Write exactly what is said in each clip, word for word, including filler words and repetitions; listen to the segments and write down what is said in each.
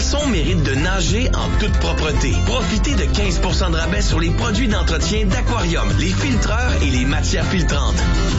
poissons méritent de nager en toute propreté. Profitez de quinze pour cent de rabais sur les produits d'entretien d'aquarium, les filtreurs et les matières filtrantes.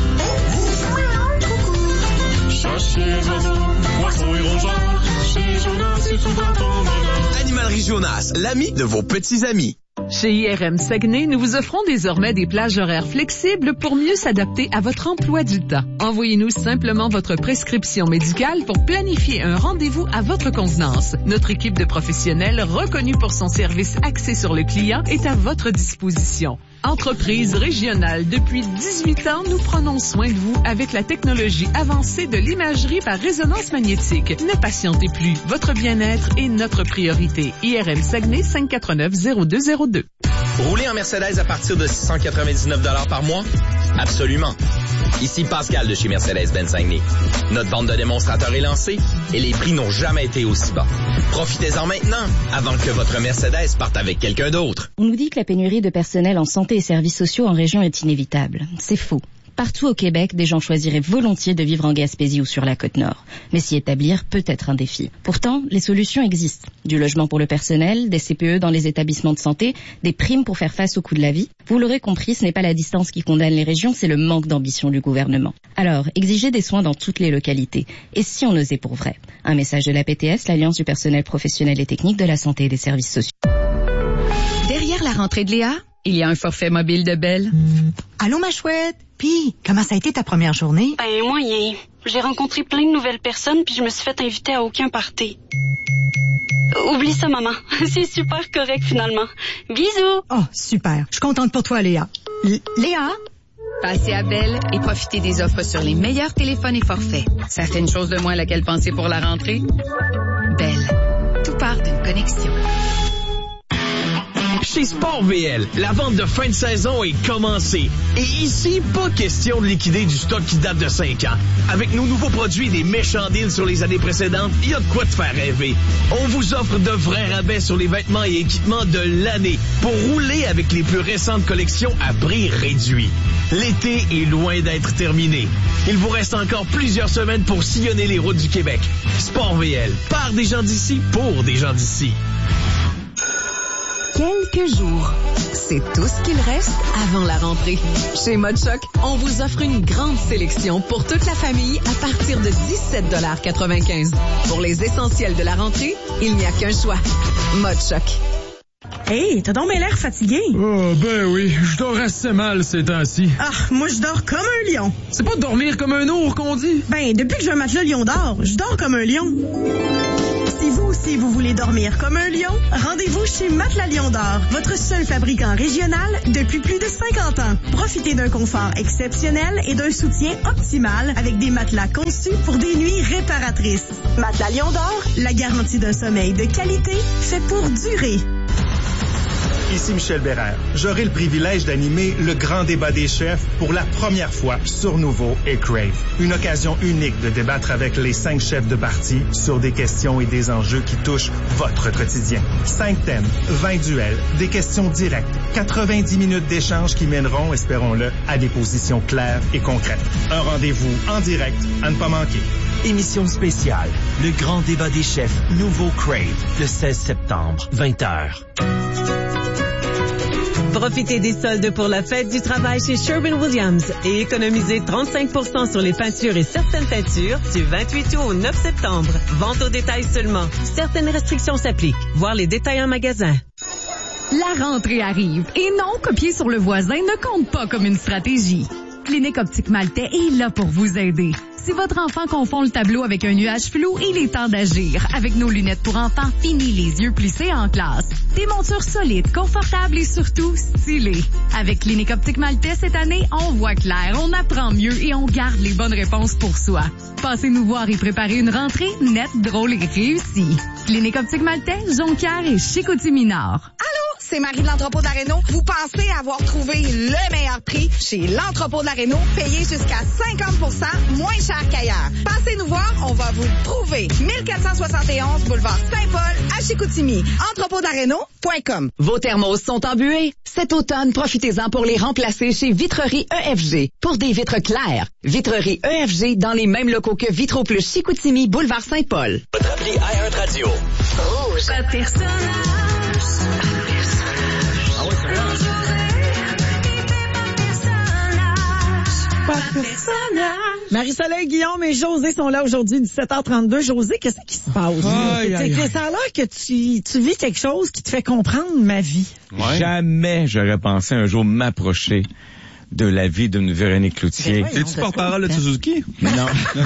Cherchez les oiseaux, poissons et rongeurs. Chez Jonas, c'est tout à ton honneur. Animalerie Jonas, l'ami de vos petits amis. Chez I R M Saguenay, nous vous offrons désormais des plages horaires flexibles pour mieux s'adapter à votre emploi du temps. Envoyez-nous simplement votre prescription médicale pour planifier un rendez-vous à votre convenance. Notre équipe de professionnels reconnus pour son service axé sur le client est à votre disposition. Entreprise régionale, depuis dix-huit ans, nous prenons soin de vous avec la technologie avancée de l'imagerie par résonance magnétique. Ne patientez plus, votre bien-être est notre priorité. I R M Saguenay, cinq quatre neuf zéro deux zéro deux. Rouler en Mercedes à partir de six cent quatre-vingt-dix-neuf dollars par mois? Absolument. Ici Pascal de chez Mercedes-Benz Saguenay. Notre bande de démonstrateurs est lancée et les prix n'ont jamais été aussi bas. Profitez-en maintenant avant que votre Mercedes parte avec quelqu'un d'autre. On nous dit que la pénurie de personnel en santé et services sociaux en région est inévitable. C'est faux. Partout au Québec, des gens choisiraient volontiers de vivre en Gaspésie ou sur la Côte-Nord. Mais s'y établir peut être un défi. Pourtant, les solutions existent. Du logement pour le personnel, des C P E dans les établissements de santé, des primes pour faire face au coût de la vie. Vous l'aurez compris, ce n'est pas la distance qui condamne les régions, c'est le manque d'ambition du gouvernement. Alors, exigez des soins dans toutes les localités. Et si on osait pour vrai? Un message de l'A P T S, l'Alliance du personnel professionnel et technique de la santé et des services sociaux. Derrière la rentrée de Léa, il y a un forfait mobile de Belle. Allô, ma chouette? Pis, comment ça a été ta première journée? Ben, moyen. J'ai rencontré plein de nouvelles personnes puis je me suis fait inviter à aucun party. Oublie ça, maman. C'est super correct, finalement. Bisous! Oh, super. Je suis contente pour toi, Léa. L- Léa? Passez à Belle et profitez des offres sur les meilleurs téléphones et forfaits. Ça fait une chose de moins à laquelle penser pour la rentrée. Belle. Tout part d'une connexion. Chez Sport V L, la vente de fin de saison est commencée. Et ici, pas question de liquider du stock qui date de cinq ans. Avec nos nouveaux produits et des méchants deals sur les années précédentes, il y a de quoi te faire rêver. On vous offre de vrais rabais sur les vêtements et équipements de l'année pour rouler avec les plus récentes collections à prix réduit. L'été est loin d'être terminé. Il vous reste encore plusieurs semaines pour sillonner les routes du Québec. Sport V L, par des gens d'ici, pour des gens d'ici. Quelques jours. C'est tout ce qu'il reste avant la rentrée. Chez Mode Choc, on vous offre une grande sélection pour toute la famille à partir de dix-sept dollars quatre-vingt-quinze. Pour les essentiels de la rentrée, il n'y a qu'un choix. Mode Choc. Hey, t'as donc bien l'air fatigué. Oh, ben oui, je dors assez mal ces temps-ci. Ah, moi je dors comme un lion. C'est pas dormir comme un ours qu'on dit? Ben, depuis que j'ai un matelas Lion d'or, je dors comme un lion. Si vous aussi vous voulez dormir comme un lion, rendez-vous chez Matelas Lion d'or, votre seul fabricant régional depuis plus de cinquante ans. Profitez d'un confort exceptionnel et d'un soutien optimal avec des matelas conçus pour des nuits réparatrices. Matelas Lion d'or, la garantie d'un sommeil de qualité fait pour durer. Ici Michel Bérère. J'aurai le privilège d'animer le grand débat des chefs pour la première fois sur Nouveau et Crave. Une occasion unique de débattre avec les cinq chefs de parti sur des questions et des enjeux qui touchent votre quotidien. Cinq thèmes, vingt duels, des questions directes, quatre-vingt-dix minutes d'échange qui mèneront, espérons-le, à des positions claires et concrètes. Un rendez-vous en direct à ne pas manquer. Émission spéciale, le grand débat des chefs Nouveau Crave, le seize septembre, vingt heures. Profitez des soldes pour la fête du travail chez Sherwin-Williams et économisez trente-cinq pour cent sur les peintures et certaines peintures du vingt-huit août au neuf septembre. Vente au détail seulement. Certaines restrictions s'appliquent. Voir les détails en magasin. La rentrée arrive et non, copier sur le voisin ne compte pas comme une stratégie. Clinique Optique Maltais est là pour vous aider. Si votre enfant confond le tableau avec un nuage flou, il est temps d'agir. Avec nos lunettes pour enfants, fini les yeux plissés en classe. Des montures solides, confortables et surtout stylées. Avec Clinique Optique Maltais cette année, on voit clair, on apprend mieux et on garde les bonnes réponses pour soi. Passez nous voir et préparez une rentrée nette, drôle et réussie. Clinique Optique Maltais, Jonquière et Chicoutimi-Nord. Allô, c'est Marie de l'Entrepôt de la Réno. Vous pensez avoir trouvé le meilleur prix chez l'Entrepôt de la Réno, payé jusqu'à cinquante pour cent moins cher qu'ailleurs. Passez nous voir, on va vous le prouver. mille quatre cent soixante et onze boulevard Saint-Paul à Chicoutimi. entrepôt de la réno point com. Vos thermos sont embués? Cet automne, profitez-en pour les remplacer chez Vitrerie E F G. Pour des vitres claires, Vitrerie E F G dans les mêmes locaux que Vitro Plus Chicoutimi, boulevard Saint-Paul. Votre appli iHeart Radio. Rouge. Pas de personnage. Ah ouais, c'est Pas de personnage. Marie-Soleil, Guillaume et José sont là aujourd'hui, dix-sept heures trente-deux. José, qu'est-ce qui se passe? Aïe, aïe, aïe. Ça a l'air que tu, tu vis quelque chose qui te fait comprendre ma vie. Ouais. Jamais j'aurais pensé un jour m'approcher de la vie d'une Véronique Cloutier. Es-tu porte-parole de Suzuki? Non.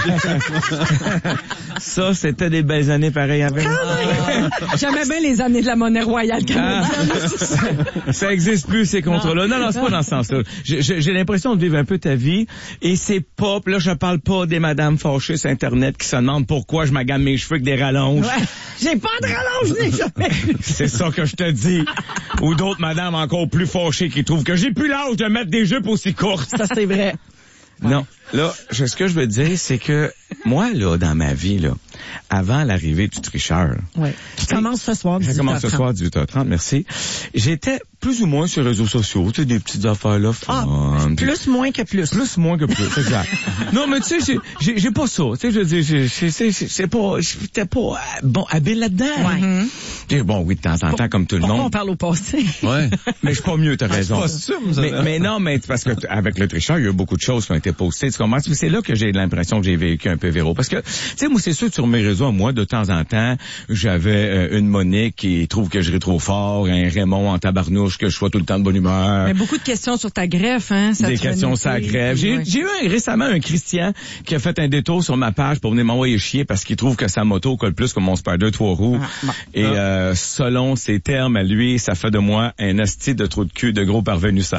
Ça, c'était des belles années pareilles avec. Ah, J'aimais bien les années de la monnaie royale canadienne. Ah, ça existe plus, ces contrats-là. Non, non, c'est pas dans ce sens-là. J'ai, j'ai l'impression de vivre un peu ta vie, et c'est pas, là, je parle pas des madames fâchées sur Internet qui se demandent pourquoi je m'agame mes cheveux avec des rallonges. Ouais. J'ai pas de rallonge, ni jamais. C'est ça que je te dis. Ou d'autres madames encore plus fâchées qui trouvent que j'ai plus l'âge de mettre des jupes aussi courtes. Ça, c'est vrai. Non. Là, je, ce que je veux dire, c'est que moi, là, dans ma vie, là, avant l'arrivée du tricheur. Oui. Qui commence ce soir, dix-huit heures trente. Ça commence ce soir, dix-huit heures trente, merci. J'étais plus ou moins sur les réseaux sociaux, tu sais, des petites affaires là. Ah, fun, plus puis, moins que plus. Plus moins que plus, exact. Non, mais tu sais, j'ai, j'ai, j'ai pas ça. Tu sais, je veux dire, j'ai, j'ai, c'est, c'est pas, j'étais pas, euh, bon, habile là-dedans. Ouais. Mm-hmm. Bon, oui, de temps en temps, comme tout le monde. On parle au passé. Ouais. Mais je suis pas mieux, t'as raison. Ah, c'est pas sûr, ça, mais, mais non, mais parce que t- avec le tricheur, il y a beaucoup de choses qui ont été postées. Tu comprends? C'est là que j'ai l'impression que j'ai vécu un peu Véro. Parce que, tu sais, moi, c'est sûr que sur mes réseaux, moi, de temps en temps, j'avais euh, une Monique qui trouve que je ris trop fort, un Raymond en tabarnouche, que je sois tout le temps de bonne humeur. Mais beaucoup de questions sur ta greffe, hein? Ça Des questions sur la greffe. J'ai, ouais. j'ai eu un, récemment un Christian qui a fait un détour sur ma page pour venir m'envoyer chier parce qu'il trouve que sa moto colle plus que mon Spider trois roues. Ah, bon. Et ah. euh, selon ses termes à lui, ça fait de moi un hostie de trou de cul de gros parvenu sale.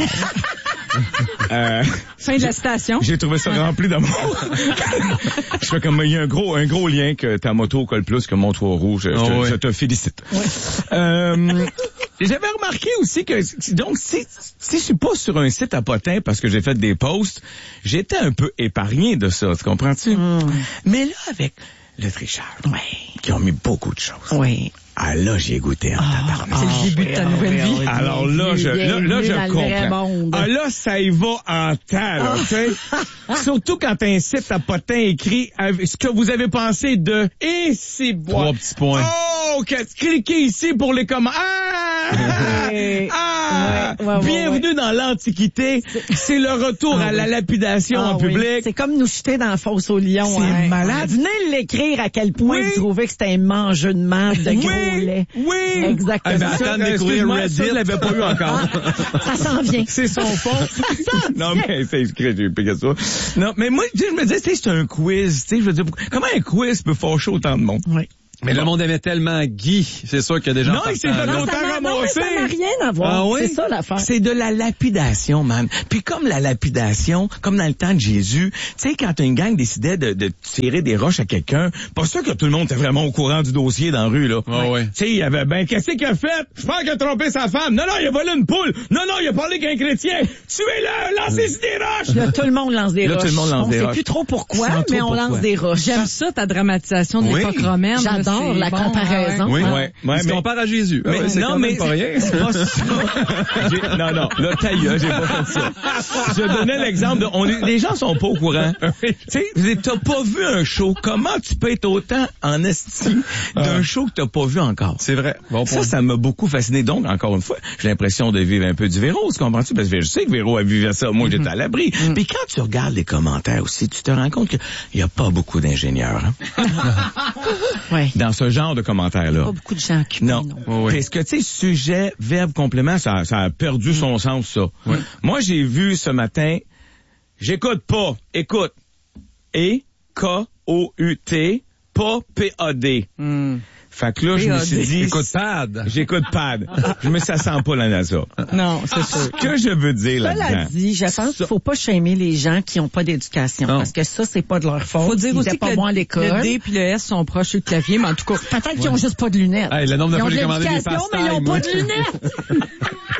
euh, fin de la citation. J'ai trouvé ça rempli d'amour. Je fais comme il y a un gros un gros lien que ta moto colle plus que mon trois roues. Je, oh, je, ouais. je te félicite. Ouais. Euh, j'avais remarqué aussi que donc si si je suis pas sur un site à potins parce que j'ai fait des posts, j'étais un peu épargné de ça, tu comprends-tu? Mm. Mais là avec le tricheur, ouais. qui ont mis beaucoup de choses. Oui. Ah là, j'y ai goûté en ah, tabarnak. C'est le début de ta nouvelle vie. Alors là, je, là, là, je comprends. Ah là, ça y va en temps, là, tu sais. Surtout quand un site à potins écrit ce que vous avez pensé de et c'est bois. Trois petits points. Oh, cliquez ici pour les commentaires. Ah! Ouais. Ah! Ouais, ouais, Bienvenue ouais. dans l'Antiquité. C'est le retour ah, à oui. la lapidation ah, en oui. public. C'est comme nous jeter dans la fosse au lion. C'est hein. malade. Venez l'écrire à quel point oui. vous trouvez que c'était un mangeur de marde de gros oui. lait. Oui! Exactement. Ah, ben, attends de découvrir Reddit. Ça, je l'avais pas eu encore. Ah, ça s'en vient. C'est son fond. Ça s'en non, vient. mais c'est écrit, j'ai payé ça. Non, mais moi, je me disais, c'est un quiz, tu sais, je veux dire, comment un quiz peut fâcher autant de monde? Oui. Mais bon. Le monde aimait tellement Guy, c'est sûr qu'il y a des gens... Non, il s'est fait longtemps ramasser. Ça n'a rien à voir. Ah, oui? C'est ça l'affaire. C'est de la lapidation, man. Puis comme la lapidation, comme dans le temps de Jésus, tu sais, quand une gang décidait de, de tirer des roches à quelqu'un, pas sûr que tout le monde était vraiment au courant du dossier dans la rue, là. Ah, ouais. Tu sais, il y avait, ben, qu'est-ce qu'il a fait? Je pense qu'il a trompé sa femme. Non, non, il a volé une poule. Non, non, il a parlé qu'un chrétien. Tuez-le, lancez-y des roches. Là, tout le monde lance des là, roches. Tout le monde lance on des sait roches. plus trop pourquoi, mais trop on pourquoi. lance des roches. J'aime ça, ta dramatisation de oui. l'époque romaine. J'adore la bon, comparaison. Oui, ouais, ouais. ouais mais... compare à Jésus. Mais, ouais, c'est non, mais pas rien. C'est pas ça. j'ai, non, non, là, taille, j'ai pas fait ça. Je donnais l'exemple de, on, les gens sont pas au courant. Tu sais, t'as pas vu un show. Comment tu peux être autant en estime d'un show que t'as pas vu encore? C'est vrai. Bon ça, ça m'a beaucoup fasciné. Donc, encore une fois, j'ai l'impression de vivre un peu du Véro, tu comprends-tu? Parce que je sais que Véro a vécu ça. Moi, j'étais à l'abri. Mm-hmm. Puis quand tu regardes les commentaires aussi, tu te rends compte qu'il y a pas beaucoup d'ingénieurs. Hein? ouais. Dans ce genre de commentaires-là. Pas beaucoup de gens qui Non. non. Oui. Parce que, tu sais, sujet, verbe, complément, ça, ça a perdu mm. son sens, ça. Oui. Moi, j'ai vu ce matin, j'écoute pas, écoute, et, K O U T, pas P A D. Mm. Fait que là, je me suis dit... Écoute Pad. J'écoute Pad. Je me dis, ça sent pas la NASA. Non, c'est sûr. Ce que je veux dire Ça là-dedans... l'a dit, je pense qu'il faut pas shamer les gens qui ont pas d'éducation. Non. Parce que ça, c'est pas de leur faute. Faut dire Ils aussi étaient que pas bons à le, l'école. le D puis le S sont proches sur le clavier, mais en tout cas... Peut-être qu'ils ont juste pas de lunettes. Hey, le nombre de Ils fois ont que j'ai de commandé des l'éducation, mais ils ont pastimes, pas de lunettes.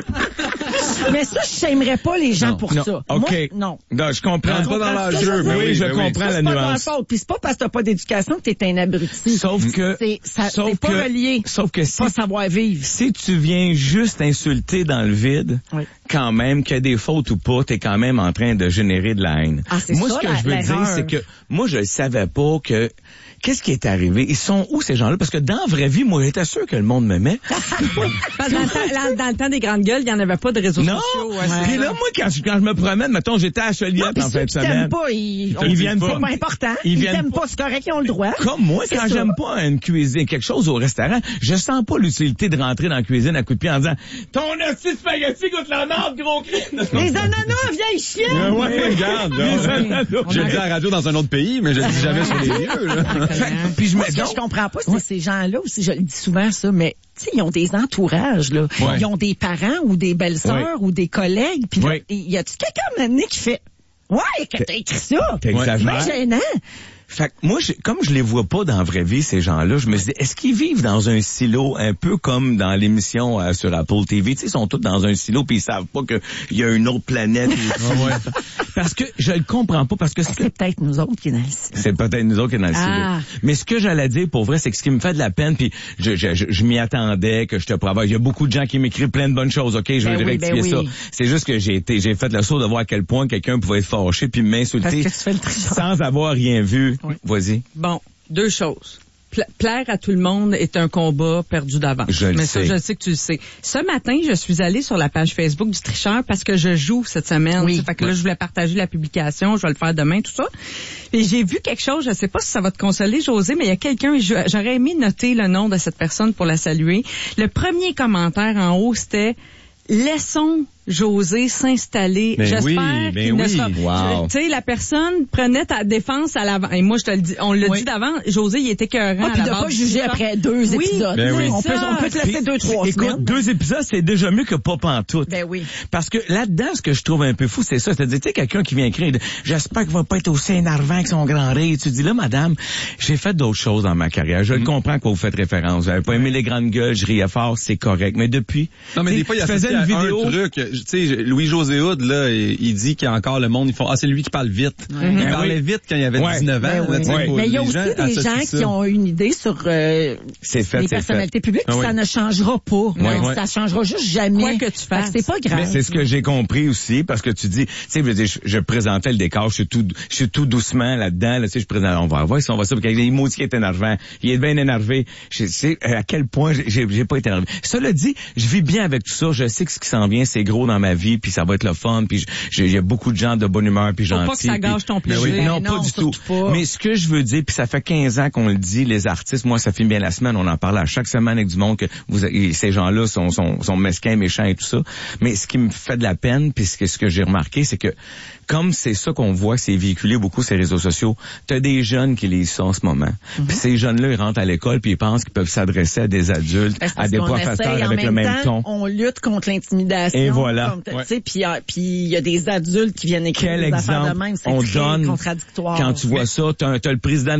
Mais ça, je n'aimerais pas les gens Non, pour non, ça. OK. Moi, non. Non, je comprends. Rentre pas dans leur Ce que jeu, je veux mais oui, oui, je mais oui. comprends Ça, la c'est pas de leur nuance. faute. Puis c'est pas parce que t'as pas d'éducation que t'es un abruti. Sauf que... C'est, ça, sauf c'est pas que- relié. Sauf que si... Pas savoir vivre. Si tu viens juste insulter dans le vide, Oui. quand même, qu'il y a des fautes ou pas, t'es quand même en train de générer de la haine. Ah, c'est moi, ça, ce que la- je veux l'erreur. dire, c'est que moi, je ne savais pas que... Qu'est-ce qui est arrivé? Ils sont où, ces gens-là? Parce que dans la vraie vie, moi, j'étais sûr que le monde m'aimait. Parce que dans, le temps, là, dans le temps des grandes gueules, il n'y en avait pas de réseaux Non! sociaux. Ouais, c'est Puis ça. là, moi, quand je, quand je me promène, mettons, j'étais à Chauliette Puis en ceux fin de qui t'aiment semaine. pas, ils, Ils on- viennent c'est pas. pas important. Ils Ils, viennent t'aiment pas. pas, c'est correct, ils ont le droit. Comme moi, C'est quand ça. j'aime pas une cuisine, quelque chose au restaurant, je sens pas l'utilité de rentrer dans la cuisine à coup de pied en disant « Ton hostie de spaghetti goûte la merde, gros crime! » Les ananas, vieille chienne! Ouais, ouais, regarde. là. Je le dis à la radio dans un autre pays, mais je le dis jamais sur les lieux. Là. Puis je me Moi, ce que je comprends pas, c'est ces gens-là aussi, je le dis souvent ça, mais tu sais, ils ont des entourages, là. Ouais. Ils ont des parents ou des belles-sœurs ou des collègues. Puis là, Ouais. y a-tu quelqu'un maintenant qui fait Ouais, que t'as écrit ça? T'exagères. C'est gênant. Fait que moi, je- comme je les vois pas dans la vraie vie, ces gens-là, je me dis, est-ce qu'ils vivent dans un silo un peu comme dans l'émission euh, sur Apple T V? Tu sais, ils sont tous dans un silo puis ils savent pas qu'il y a une autre planète. Parce que je le comprends pas, parce que c'est, C'est peut-être nous autres qui est dans le silo. c'est peut-être nous autres qui est dans le Ah. silo. Mais ce que j'allais dire, pour vrai, c'est que ce qui me fait de la peine, puis je, je, je, je m'y attendais, que je te provoque. Il y a beaucoup de gens qui m'écrivent plein de bonnes choses, OK? Je Ben veux oui, rectifier ben ça. oui. C'est juste que j'ai été, j'ai fait le saut de voir à quel point quelqu'un pouvait être fâché puis m'insulter Parce que tu fais le tricheur. sans avoir rien vu. Vas-y. Bon, deux choses. Pla- plaire à tout le monde est un combat perdu d'avance. Je le Mais ça, sais. je sais que tu le sais. Ce matin, je suis allée sur la page Facebook du tricheur parce que je joue cette semaine. Oui. Tu sais, Fait que là, je voulais partager la publication. Je vais le faire demain, tout ça. Et j'ai vu quelque chose, je sais pas si ça va te consoler, José, mais il y a quelqu'un, je- j'aurais aimé noter le nom de cette personne pour la saluer. Le premier commentaire en haut, c'était « Laissons José s'installer. » Ben J'espère oui, ben qu'il ne oui. sera... Wow. Tu sais, la personne prenait ta défense à l'avant. Et moi, je te le dis, on l'a Oui. dit d'avant, José, il était écœurant Ah, à puis la de base pas du juger tricheur. après deux Oui, épisodes. Ben oui. On peut, ça. on peut te laisser deux, trois Écoute, semaines. deux épisodes, c'est déjà mieux que pas pantoute. Ben oui. Parce que là-dedans, ce que je trouve un peu fou, c'est ça. C'est-à-dire, tu sais, quelqu'un qui vient écrire, j'espère qu'il va pas être aussi énervant que son grand rire. Tu dis, là, madame, j'ai fait d'autres choses dans ma carrière. Je le comprends à quoi vous faites référence. Vous avez pas aimé les grandes gueules, je riais fort, c'est correct. Mais depuis... Non, mais tu sais, des fois, il y a je faisais une vidéo... un truc. Tu sais, Louis-José Hood, là, il il dit qu'il y a encore le monde, ils font, ah, c'est lui qui parle vite. Ouais. Il Ben parlait oui. vite quand il avait Ouais. dix-neuf ans. Ben là, oui. tu sais, faut- Mais il y a les aussi des associent gens ça. qui ont une idée sur euh, C'est fait, les c'est personnalités fait. publiques, Ah puis oui. ça ne changera pas. Ouais. Non, ça changera juste jamais. Quoi que tu Fait fasses. c'est pas grave. Mais c'est ce que j'ai compris aussi, parce que tu dis, tu sais, je, veux dire, je, je présentais le décor, je suis tout, je suis tout doucement là-dedans, là, tu sais, je présente, on va voir si on va ça, parce qu'il est maudit qui est énervant, il est bien énervé. Je sais à quel point j'ai, j'ai, j'ai pas été énervé. Cela dit, je vis bien avec tout ça, je sais que ce qui s'en vient, c'est gros dans ma vie, puis ça va être le fun, puis il y a beaucoup de gens de bonne humeur, puis Faut gentils. pas que ça gâche ton puis- plaisir. Ben oui, non, Ben pas non, du tout. surtout pas. Mais ce que je veux dire, puis ça fait quinze ans qu'on le dit, les artistes, moi, ça filme bien la semaine, on en parle à chaque semaine avec du monde que vous, et ces gens-là sont, sont, sont mesquins, méchants et tout ça. Mais ce qui me fait de la peine, puis ce que, ce que j'ai remarqué, c'est que comme c'est ça qu'on voit, c'est véhiculé beaucoup sur les réseaux sociaux, t'as des jeunes qui les sont en ce moment. Puis ces jeunes-là, ils rentrent à l'école puis ils pensent qu'ils peuvent s'adresser à des adultes, Ben, c'est à parce des qu'on professeurs essaye, en avec le même temps, ton. On lutte contre l'intimidation. Et voilà. Comme, Ouais. tu sais, puis euh, puis il y a des adultes qui viennent écrire Quel des affaires exemple de même. C'est on très donne contradictoire. quand tu vois ça, t'as, t'as le président